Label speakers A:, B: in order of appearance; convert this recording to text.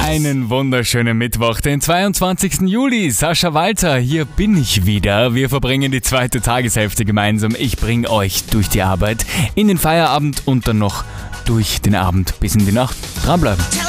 A: Einen wunderschönen Mittwoch, den 22. Juli. Sascha Walter, hier bin ich wieder. Wir verbringen die zweite Tageshälfte gemeinsam. Ich bringe euch durch die Arbeit, in den Feierabend und dann noch durch den Abend bis in die Nacht. Dranbleiben.